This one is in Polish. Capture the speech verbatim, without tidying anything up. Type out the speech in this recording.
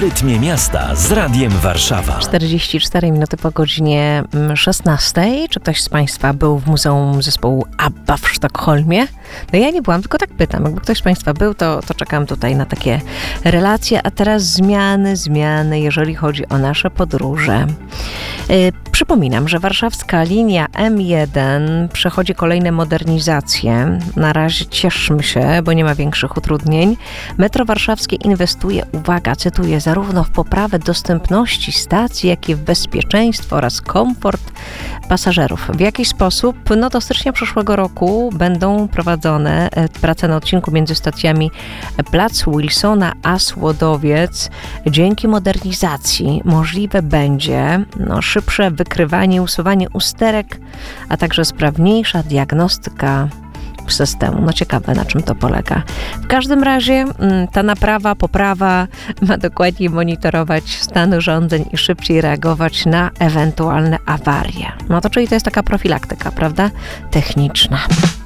rytmie miasta z Radiem Warszawa. czterdzieści cztery minuty po godzinie szesnastej. Czy ktoś z Państwa był w Muzeum Zespołu ABBA w Sztokholmie? No ja nie byłam, tylko tak pytam. Jakby ktoś z Państwa był, to, to czekam tutaj na takie relacje. A teraz zmiany, zmiany, jeżeli chodzi o nasze podróże. Yy, przypominam, że warszawska linia M jeden przechodzi kolejne modernizacje. Na razie cieszmy się, bo nie ma większych utrudnień. Metro Warszawskie inwestuje, uwaga, cytuję, zarówno w poprawę dostępności stacji, jak i w bezpieczeństwo oraz komfort pasażerów. W jaki sposób? No do stycznia przyszłego roku będą prowadzone prace na odcinku między stacjami Plac Wilsona a Słodowiec. Dzięki modernizacji możliwe będzie no, szybsze wykrywanie i usuwanie usterek, a także sprawniejsza diagnostyka systemu. No ciekawe, na czym to polega. W każdym razie ta naprawa, poprawa ma dokładnie monitorować stan urządzeń i szybciej reagować na ewentualne awarie. No to czyli to jest taka profilaktyka, prawda? Techniczna.